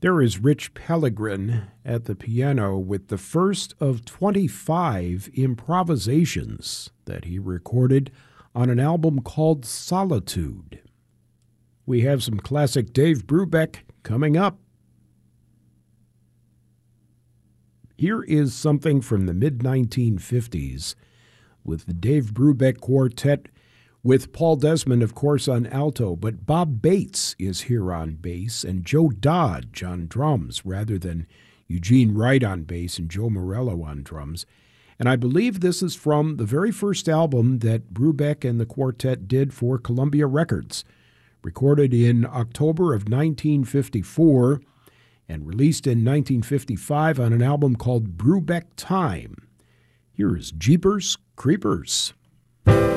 There is Rich Pellegrin at the piano with the first of 25 improvisations that he recorded on an album called Solitude. We have some classic Dave Brubeck coming up. Here is something from the mid-1950s with the Dave Brubeck Quartet, with Paul Desmond, of course, on alto, but Bob Bates is here on bass and Joe Dodge on drums rather than Eugene Wright on bass and Joe Morello on drums. And I believe this is from the very first album that Brubeck and the quartet did for Columbia Records, recorded in October of 1954 and released in 1955 on an album called Brubeck Time. Here is Jeepers Creepers.